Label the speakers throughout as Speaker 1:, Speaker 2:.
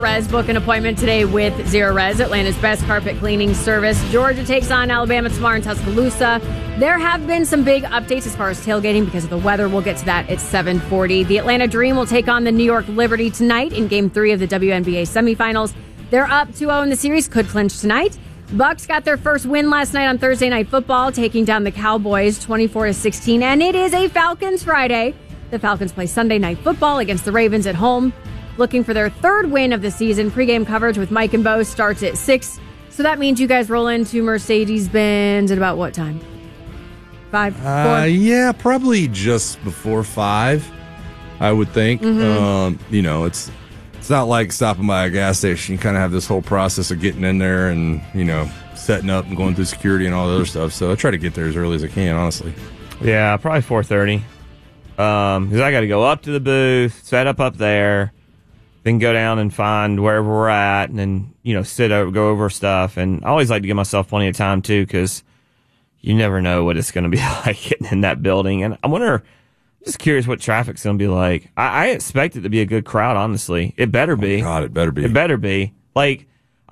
Speaker 1: Res, book an appointment today with Zero Res, Atlanta's best carpet cleaning service. Georgia takes on Alabama tomorrow in Tuscaloosa. There have been some big updates as far as tailgating because of the weather. We'll get to that at 7:40. The Atlanta Dream will take on the New York Liberty tonight in Game 3 of the WNBA semifinals. They're up 2-0 in the series, could clinch tonight. Bucks got their first win last night on Thursday Night Football, taking down the Cowboys 24-16. And it is a Falcons Friday. The Falcons play Sunday Night Football against the Ravens at home, looking for their third win of the season. Pre-game coverage with Mike and Bo starts at 6. So that means you guys roll into Mercedes-Benz at about what time? 5? 4?
Speaker 2: Yeah, probably just before 5, I would think.
Speaker 1: Mm-hmm.
Speaker 2: It's not like stopping by a gas station. You kind of have this whole process of getting in there and, setting up and going through security and all the other stuff. So I try to get there as early as I can, honestly.
Speaker 3: Yeah, probably 4:30. Because I got to go up to the booth, set up there, then go down and find wherever we're at, and then, go over stuff. And I always like to give myself plenty of time, too, because you never know what it's going to be like getting in that building. And I'm just curious what traffic's going to be like. I expect it to be a good crowd, honestly. It better be.
Speaker 2: Oh, God, it better be.
Speaker 3: It better be. Like,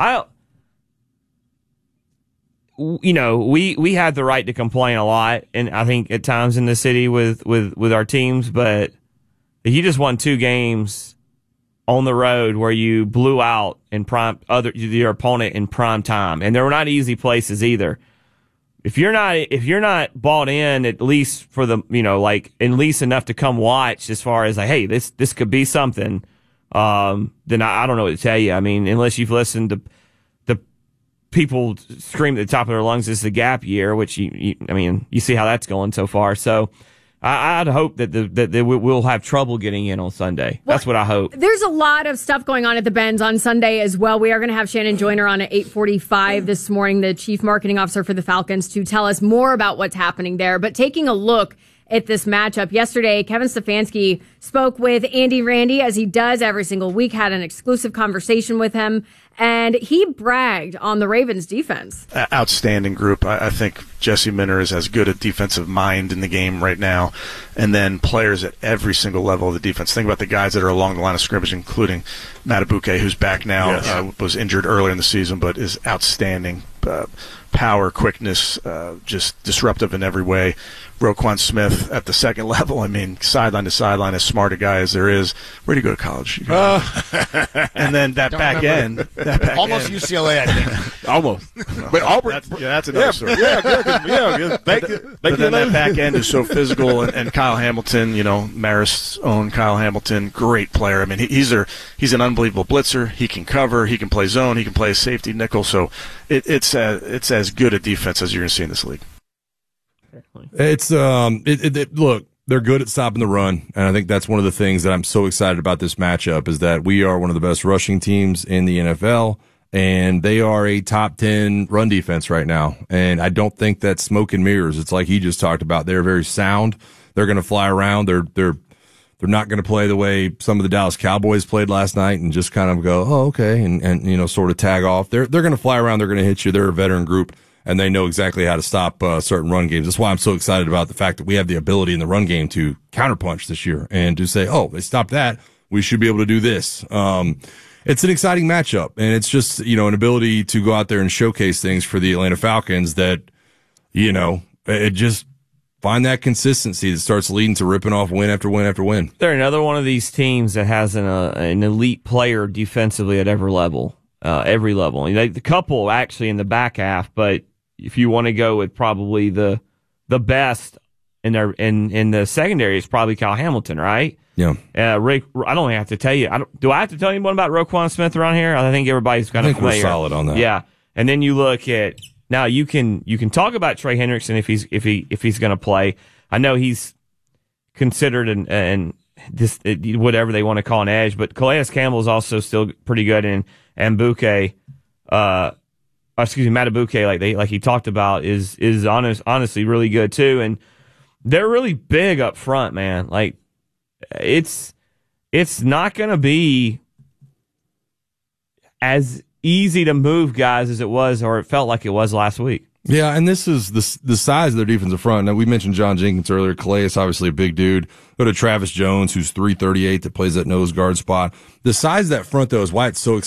Speaker 3: we had the right to complain a lot, and I think at times in the city with our teams, but if you just won 2 games on the road where you blew out your opponent in prime time, and they were not easy places either. If you're not bought in, at least for the at least enough to come watch, as far as like, hey, this could be something, then I don't know what to tell you. I mean, unless you've listened to the people scream at the top of their lungs, it's the gap year, which you see how that's going so far. So I'd hope that we'll have trouble getting in on Sunday. That's what I hope.
Speaker 1: There's a lot of stuff going on at the Benz on Sunday as well. We are going to have Shannon Joyner on at 8:45 this morning, the Chief Marketing Officer for the Falcons, to tell us more about what's happening there. But taking a look at this matchup, yesterday, Kevin Stefanski spoke with Andy Randy, as he does every single week, had an exclusive conversation with him, and he bragged on the Ravens defense.
Speaker 4: Outstanding group. I think Jesse Minter is as good a defensive mind in the game right now, and then players at every single level of the defense. Think about the guys that are along the line of scrimmage, including Matabuke, who's back now, yes. Was injured earlier in the season, but is outstanding. Power, quickness, just disruptive in every way. Roquan Smith at the second level, sideline to sideline, as smart a guy as there is. Where'd he go to college? And then that back end.
Speaker 5: Almost UCLA, I think.
Speaker 4: Almost.
Speaker 5: But Auburn.
Speaker 4: That's another story.
Speaker 5: Good.
Speaker 4: But then that back end is so physical, and Kyle Hamilton, Marist's own Kyle Hamilton, great player. He's an unbelievable blitzer. He can cover. He can play zone. He can play safety nickel. So it's as good a defense as you're going to see in this league.
Speaker 2: It's look, they're good at stopping the run, and I think that's one of the things that I'm so excited about this matchup is that we are one of the best rushing teams in the NFL, and they are a top 10 run defense right now. And I don't think that's smoke and mirrors. It's like he just talked about. They're very sound. They're going to fly around. They're not going to play the way some of the Dallas Cowboys played last night and just kind of go, oh, okay, and sort of tag off. They're going to fly around. They're going to hit you. They're a veteran group, and they know exactly how to stop certain run games. That's why I'm so excited about the fact that we have the ability in the run game to counterpunch this year and to say, oh, they stopped that. We should be able to do this. It's an exciting matchup, and it's just, an ability to go out there and showcase things for the Atlanta Falcons that, it just find that consistency that starts leading to ripping off win after win after win.
Speaker 3: They're another one of these teams that has an elite player defensively at every level. The couple actually in the back half, but if you want to go with probably the best in the secondary, it's probably Kyle Hamilton, right?
Speaker 2: Yeah.
Speaker 3: Rick, I don't have to tell you. Do I have to tell anyone about Roquan Smith around here? I think everybody's kind of familiar.
Speaker 2: We're solid on that.
Speaker 3: Yeah, and then you look at now. You can talk about Trey Hendrickson if he's going to play. I know he's considered and this whatever they want to call an edge, but Calais Campbell is also still pretty good, and Matabuke, like he talked about, is honestly really good too, and they're really big up front, man. Like it's not going to be as easy to move guys as it was, or it felt like it was last week.
Speaker 2: Yeah, and this is the size of their defensive front. Now, we mentioned John Jenkins earlier. Calais is obviously a big dude. Go to Travis Jones, who's 338, that plays that nose guard spot. The size of that front, though, is why it's so exciting.